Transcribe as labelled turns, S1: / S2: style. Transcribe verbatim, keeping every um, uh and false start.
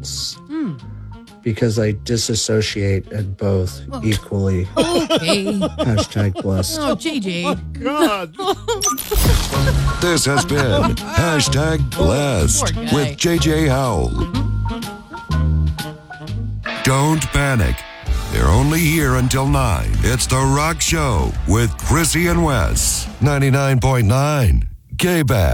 S1: sense. Mm. Because I disassociate at both oh. equally.
S2: Okay.
S1: Hashtag blessed.
S2: Oh, J J.
S3: Oh, God.
S4: This has been Hashtag Blessed with J J Howell. Don't panic. They're only here until nine. It's The Rock Show with Chrissy and Wes. ninety-nine point nine K B A S.